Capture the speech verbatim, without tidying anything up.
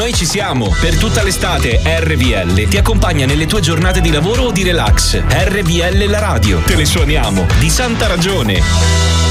Noi ci siamo. Per tutta l'estate R V L ti accompagna nelle tue giornate di lavoro o di relax. R V L la radio. Te le suoniamo di santa ragione.